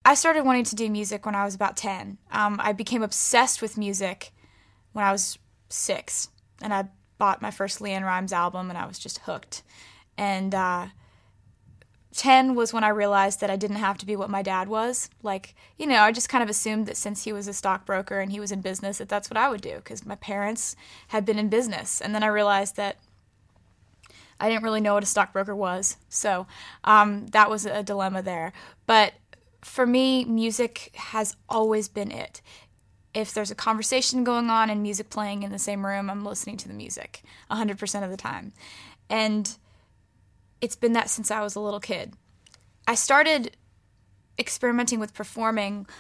I started wanting to do music when I was about 10. I became obsessed with music when I was 6, and I bought my first LeAnn Rimes album, and I was just hooked. And 10 was when I realized that I didn't have to be what my dad was. Like, I just kind of assumed that since he was a stockbroker and he was in business, that that's what I would do, because my parents had been in business. And then I realized that I didn't really know what a stockbroker was. So that was a dilemma there. But for me, music has always been it. If there's a conversation going on and music playing in the same room, I'm listening to the music 100% of the time. And it's been that since I was a little kid. I started experimenting with performing